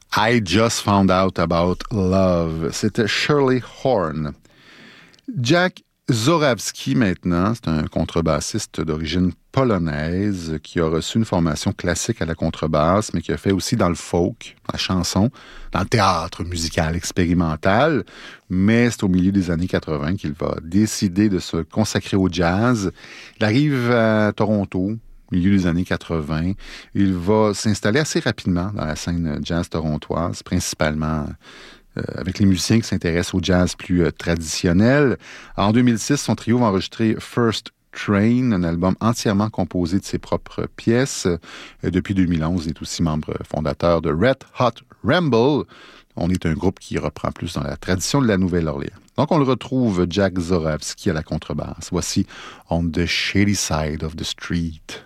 I Just Found Out About Love. C'était Shirley Horn. Jack Zorawski, maintenant, c'est un contrebassiste d'origine polonaise qui a reçu une formation classique à la contrebasse, mais qui a fait aussi dans le folk, la chanson, dans le théâtre musical expérimental. Mais c'est au milieu des années 80 qu'il va décider de se consacrer au jazz. Il arrive à Toronto, au milieu des années 80. Il va s'installer assez rapidement dans la scène jazz torontoise, principalement avec les musiciens qui s'intéressent au jazz plus traditionnel. En 2006, son trio va enregistrer First Train, un album entièrement composé de ses propres pièces. Depuis 2011, il est aussi membre fondateur de Red Hot Ramble. On est un groupe qui reprend plus dans la tradition de la Nouvelle-Orléans. Donc, on le retrouve, Jack Zorawski à la contrebasse. Voici On the Shady Side of the Street.